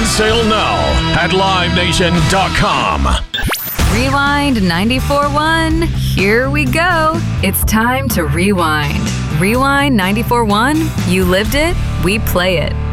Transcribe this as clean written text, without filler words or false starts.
sale now at livenation.com. Rewind 94.1. Here we go. It's time to rewind. Rewind 94.1. You lived it, we play it.